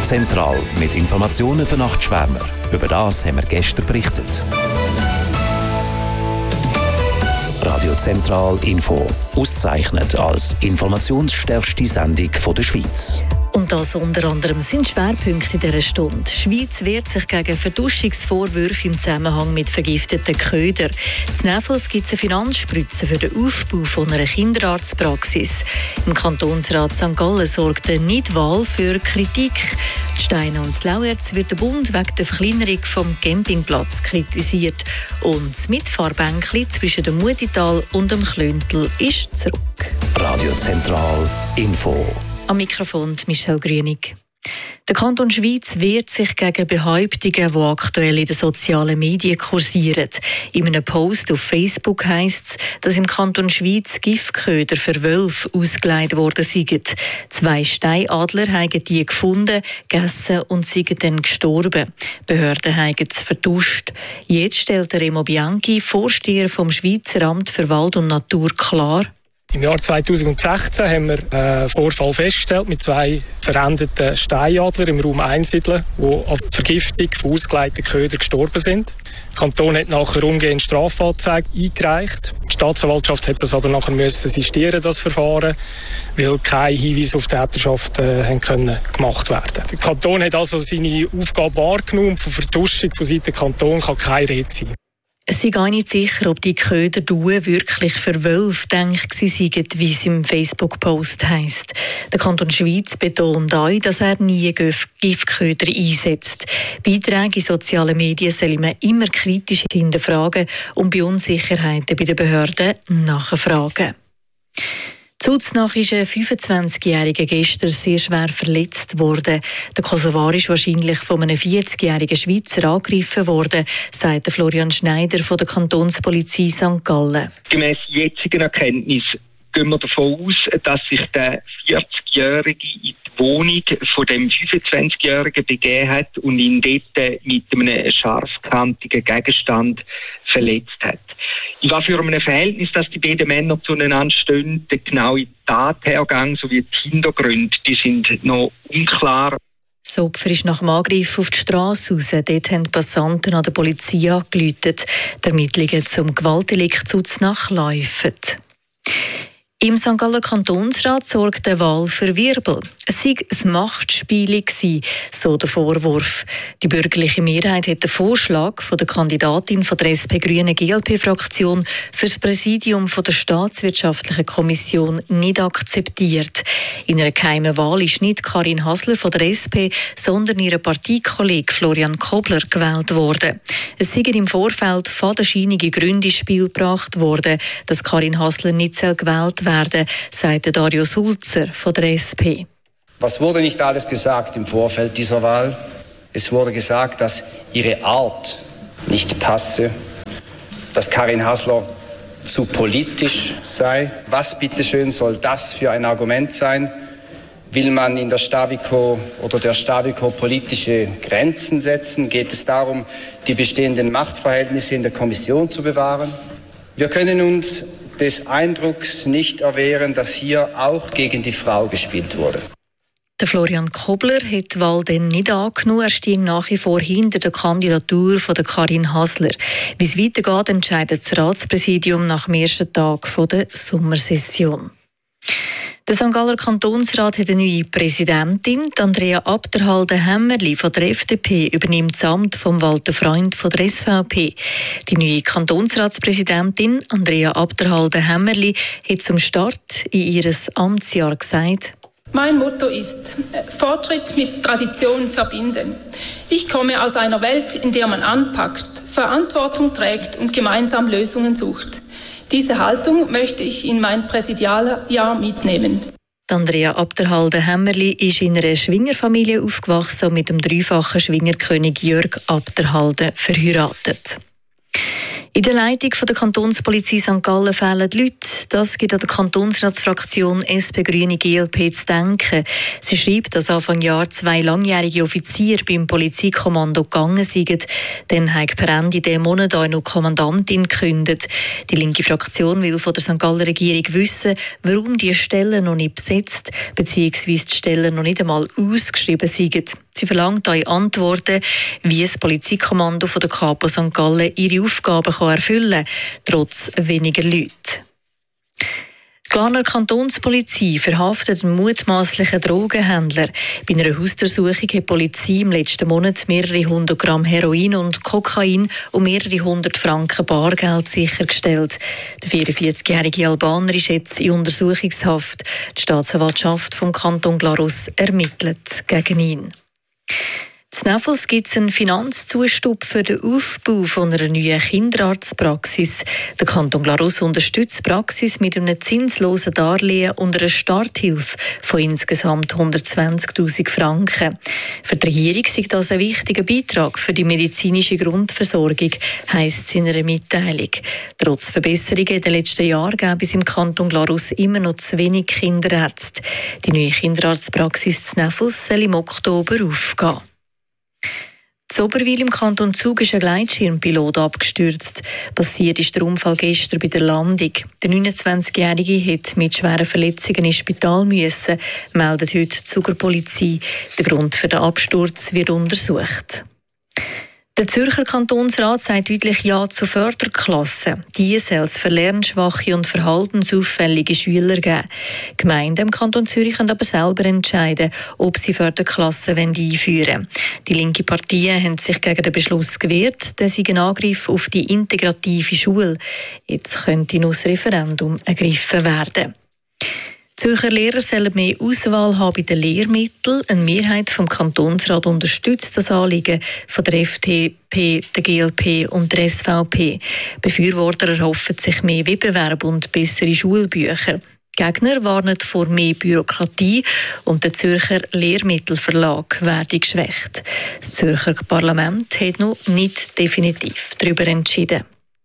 Zentral mit Informationen für Nachtschwärmer. Über das haben wir gestern berichtet. Radio Zentral Info. Ausgezeichnet als informationsstärkste Sendung der Schweiz. Und das unter anderem sind Schwerpunkte dieser Stunde. Die Schweiz wehrt sich gegen Verduschungsvorwürfe im Zusammenhang mit vergifteten Ködern. In Neffels gibt es eine Finanzspritze für den Aufbau von einer Kinderarztpraxis. Im Kantonsrat St. Gallen sorgt eine Nichtwahl für Kritik. Die Steine und das Lauerz wird der Bund wegen der Verkleinerung vom Campingplatz kritisiert. Und das Mitfahrbänkchen zwischen dem Mutital und dem Klöntel ist zurück. Radio Zentral Info. Am Mikrofon Michelle Grünig. Der Kanton Schweiz wehrt sich gegen Behauptungen, die aktuell in den sozialen Medien kursieren. In einem Post auf Facebook heisst es, dass im Kanton Schweiz Giftköder für Wölfe ausgelegt worden seien. 2 Steinadler haben die gefunden, gegessen und seien dann gestorben. Behörden haben es vertuscht. Jetzt stellt Remo Bianchi, Vorsteher vom Schweizer Amt für Wald und Natur, klar: Im Jahr 2016 haben wir einen Vorfall festgestellt mit 2 verendeten Steinadlern im Raum Einsiedeln, die an der Vergiftung von ausgelegten Ködern gestorben sind. Der Kanton hat nachher umgehend Strafanzeige eingereicht. Die Staatsanwaltschaft hat das aber nachher sistieren, das Verfahren, weil keine Hinweise auf Täterschaft können gemacht werden. Der Kanton hat also seine Aufgabe wahrgenommen und von Vertuschung von Seiten des Kantons kann keine Rede sein. Es sei gar nicht sicher, ob die Köder wirklich für Wölfe gedacht seien, wie es im Facebook-Post heisst. Der Kanton Schweiz betont auch, dass er nie Giftköder einsetzt. Beiträge in sozialen Medien soll man immer kritisch hinterfragen und bei Unsicherheiten bei den Behörden nachfragen. Zuznach ist ein 25-Jähriger gestern sehr schwer verletzt worden. Der Kosovar ist wahrscheinlich von einem 40-jährigen Schweizer angegriffen worden, sagt Florian Schneider von der Kantonspolizei St. Gallen. Gemäss jetzigen Erkenntnis gehen wir davon aus, dass sich der 40-Jährige in die Wohnung von dem 25-Jährigen begeben hat und ihn dort mit einem scharfkantigen Gegenstand verletzt hat. In was für einem Verhältnis, dass die beiden Männer zueinander stehen, der genaue Tathergang sowie die Hintergründe, die sind noch unklar. Das Opfer ist nach dem Angriff auf die Strasse raus. Dort haben die Passanten an der Polizei angerufen. Die Ermittlungen zum Gewaltdelikt Zuznach laufen. Im St. Galler Kantonsrat sorgt eine Wahl für Wirbel. Es sei ein Machtspiel gewesen, so der Vorwurf. Die bürgerliche Mehrheit hat den Vorschlag von der Kandidatin von der SP-Grüne-GLP-Fraktion für das Präsidium von der Staatswirtschaftlichen Kommission nicht akzeptiert. In einer geheimen Wahl ist nicht Karin Hasler von der SP, sondern ihr Parteikollege Florian Kobler gewählt worden. Es seien im Vorfeld fadenscheinige Gründe ins Spiel gebracht worden, dass Karin Hasler nicht gewählt werden, sagte Dario Sulzer von der SP. Was wurde nicht alles gesagt im Vorfeld dieser Wahl? Es wurde gesagt, dass ihre Art nicht passe, dass Karin Hasler zu politisch sei. Was bitteschön soll das für ein Argument sein? Will man in der Stavico oder der Stavico politische Grenzen setzen? Geht es darum, die bestehenden Machtverhältnisse in der Kommission zu bewahren? Wir können uns des Eindrucks nicht erwehren, dass hier auch gegen die Frau gespielt wurde. Der Florian Kobler hat die Wahl dann nicht angenommen. Er steht nach wie vor hinter der Kandidatur von der Karin Hasler. Wie es weitergeht, entscheidet das Ratspräsidium nach dem ersten Tag der Sommersession. Der St. Galler Kantonsrat hat eine neue Präsidentin. Andrea Abderhalden-Hämmerli von der FDP übernimmt das Amt von Walter Freund von der SVP. Die neue Kantonsratspräsidentin Andrea Abderhalden-Hämmerli hat zum Start in ihr Amtsjahr gesagt: Mein Motto ist, Fortschritt mit Tradition verbinden. Ich komme aus einer Welt, in der man anpackt, Verantwortung trägt und gemeinsam Lösungen sucht. Diese Haltung möchte ich in mein Präsidialjahr mitnehmen. Andrea Abderhalden-Hämmerli ist in einer Schwingerfamilie aufgewachsen und mit dem dreifachen Schwingerkönig Jörg Abderhalden verheiratet. In der Leitung der Kantonspolizei St. Gallen fehlen die Leute. Das gibt an der Kantonsratsfraktion SP-Grüne-GLP zu denken. Sie schreibt, dass Anfang Jahr 2 langjährige Offiziere beim Polizeikommando gegangen sind. Dann hat per Ende diesen Monat auch noch Kommandantin gekündigt. Die linke Fraktion will von der St. Galler Regierung wissen, warum die Stellen noch nicht besetzt bzw. die Stellen noch nicht einmal ausgeschrieben sind. Sie Sie verlangt in Antworten, wie das Polizeikommando von der Kapo St. Gallen ihre Aufgaben erfüllen kann, trotz weniger Leute. Die Glarner Kantonspolizei verhaftet einen mutmaßlichen Drogenhändler. Bei einer Hausdurchsuchung hat die Polizei im letzten Monat mehrere 100 Gramm Heroin und Kokain und mehrere 100 Franken Bargeld sichergestellt. Der 44-jährige Albaner ist jetzt in Untersuchungshaft. Die Staatsanwaltschaft vom Kanton Glarus ermittelt gegen ihn. In Neffels gibt es einen Finanzzustub für den Aufbau von einer neuen Kinderarztpraxis. Der Kanton Glarus unterstützt die Praxis mit einem zinslosen Darlehen und einer Starthilfe von insgesamt 120'000 Franken. Für die Regierung ist das ein wichtiger Beitrag für die medizinische Grundversorgung, heisst es in einer Mitteilung. Trotz Verbesserungen in den letzten Jahren gäbe es im Kanton Glarus immer noch zu wenig Kinderärzte. Die neue Kinderarztpraxis in Neffels soll im Oktober aufgehen. In Oberwil im Kanton Zug ist ein Gleitschirmpilot abgestürzt. Passiert ist der Unfall gestern bei der Landung. Der 29-Jährige hätte mit schweren Verletzungen ins Spital müssen, meldet heute die Zuger Polizei. Der Grund für den Absturz wird untersucht. Der Zürcher Kantonsrat sagt deutlich Ja zu Förderklassen. Die soll es für lernschwache und verhaltensauffällige Schüler geben. Die Gemeinden im Kanton Zürich können aber selber entscheiden, ob sie Förderklassen einführen wollen. Die linke Parteien haben sich gegen den Beschluss gewehrt, der sei ein Angriff auf die integrative Schule. Jetzt könnte noch das Referendum ergriffen werden. Die Zürcher Lehrer sollen mehr Auswahl haben bei den Lehrmitteln. Eine Mehrheit vom Kantonsrat unterstützt das Anliegen von der FDP, der GLP und der SVP. Befürworter erhoffen sich mehr Wettbewerb und bessere Schulbücher. Gegner warnen vor mehr Bürokratie und der Zürcher Lehrmittelverlag werde geschwächt. Das Zürcher Parlament hat noch nicht definitiv darüber entschieden.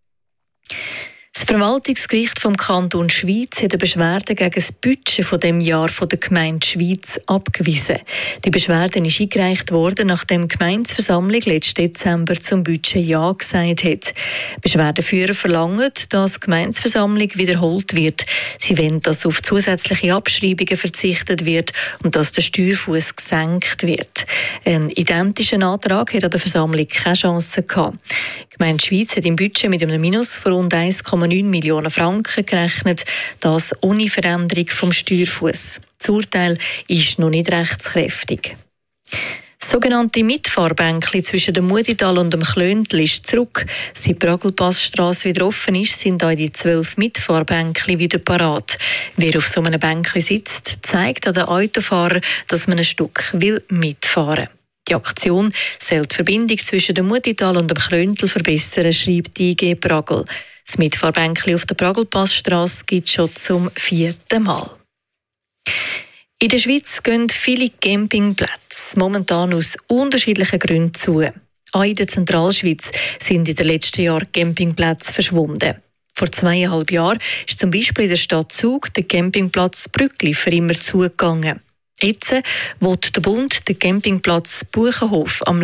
Das Verwaltungsgericht vom Kanton Schwyz hat eine Beschwerde gegen das Budget von dem Jahr von der Gemeinde Schwyz abgewiesen. Die Beschwerde ist eingereicht worden, nachdem die Gemeindeversammlung letzten Dezember zum Budget Ja gesagt hat. Beschwerdeführer verlangen, dass die Gemeindeversammlung wiederholt wird. Sie wollen, dass auf zusätzliche Abschreibungen verzichtet wird und dass der Steuerfuss gesenkt wird. Ein identischer Antrag hat an der Versammlung keine Chance gehabt. Die Gemeinde Schwyz hat im Budget mit einem Minus von rund 1,9 Millionen Franken gerechnet, das ohne Veränderung vom Steuerfuss. Das Urteil ist noch nicht rechtskräftig. Das sogenannte Mitfahrbänkli zwischen dem Mudital und dem Klöntl ist zurück. Seit die Bragelpassstrasse wieder offen ist, sind auch die 12 Mitfahrbänkli wieder parat. Wer auf so einem Bänkli sitzt, zeigt an den Autofahrer, dass man ein Stück mitfahren will. Die Aktion soll die Verbindung zwischen dem Mudital und dem Klöntl verbessern, schreibt die IG Bragel. Das Mitfahrbänkli auf der Bragelpassstrasse gibt es schon zum 4. Mal. In der Schweiz gehen viele Campingplätze momentan aus unterschiedlichen Gründen zu. Auch in der Zentralschweiz sind in den letzten Jahren Campingplätze verschwunden. Vor 2,5 Jahren ist zum Beispiel in der Stadt Zug der Campingplatz Brückli für immer zugegangen. Jetzt will der Bund den Campingplatz Buchenhof am